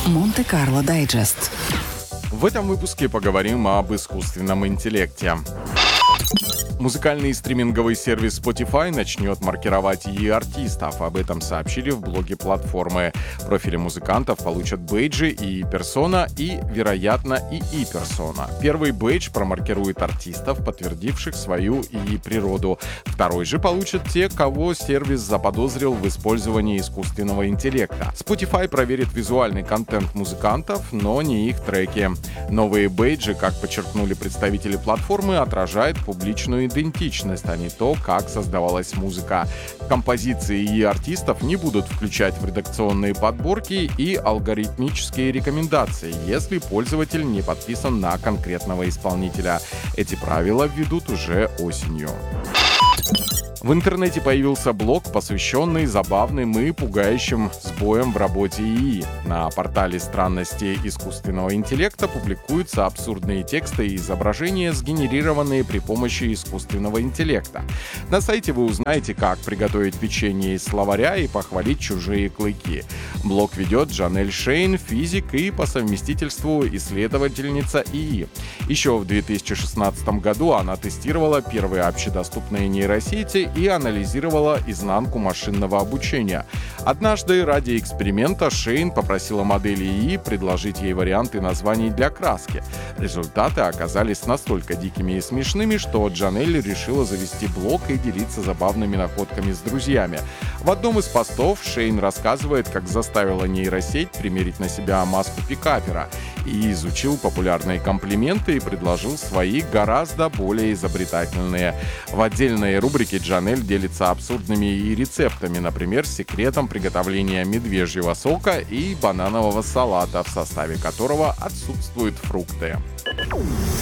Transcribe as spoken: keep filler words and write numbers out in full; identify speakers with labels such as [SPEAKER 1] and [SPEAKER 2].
[SPEAKER 1] Монте-Карло Дайджест.
[SPEAKER 2] В этом выпуске поговорим об искусственном интеллекте. Музыкальный стриминговый сервис Spotify начнет маркировать и артистов. Об этом сообщили в блоге платформы. Профили музыкантов получат бейджи и персона, и, вероятно, и и персона. Первый бейдж промаркирует артистов, подтвердивших свою и природу. Второй же получат те, кого сервис заподозрил в использовании искусственного интеллекта. Spotify проверит визуальный контент музыкантов, но не их треки. Новые бейджи, как подчеркнули представители платформы, отражают публичную идентичность, а не то, как создавалась музыка. Композиции и артистов не будут включать в редакционные подборки и алгоритмические рекомендации, если пользователь не подписан на конкретного исполнителя. Эти правила введут уже осенью. В интернете появился блог, посвященный забавным и пугающим сбоям в работе ИИ. На портале «Странности искусственного интеллекта» публикуются абсурдные тексты и изображения, сгенерированные при помощи искусственного интеллекта. На сайте вы узнаете, как приготовить печенье из словаря и похвалить чужие клыки. Блог ведет Джанель Шейн, физик и по совместительству исследовательница ИИ. Еще в две тысячи шестнадцатом году она тестировала первые общедоступные нейросети и анализировала изнанку машинного обучения. Однажды ради эксперимента Шейн попросила модели ИИ предложить ей варианты названий для краски. Результаты оказались настолько дикими и смешными, что Джанель решила завести блог и делиться забавными находками с друзьями. В одном из постов Шейн рассказывает, как заставила нейросеть примерить на себя маску пикапера и изучил популярные комплименты и предложил свои гораздо более изобретательные. В отдельной рубрике Джанель делится абсурдными и рецептами, например, секретом приготовления медвежьего сока и бананового салата, в составе которого отсутствуют фрукты.